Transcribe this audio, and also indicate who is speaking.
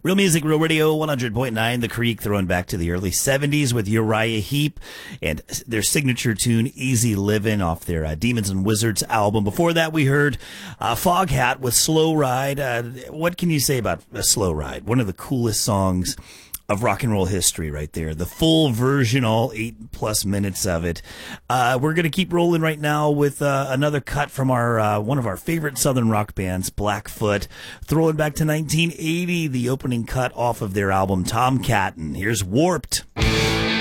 Speaker 1: Real Music, Real Radio, 100.9 The Creek, throwing back to the early 70s with Uriah Heep and their signature tune, Easy Livin', off their Demons and Wizards album. Before that, we heard Foghat with Slow Ride. What can you say about Slow Ride? One of the coolest songs of rock and roll history right there. The full version, all 8+ minutes of it. We're going to keep rolling right now with another cut from our one of our favorite southern rock bands, Blackfoot. Throwing back to 1980, the opening cut off of their album Tomcat. And here's Warped.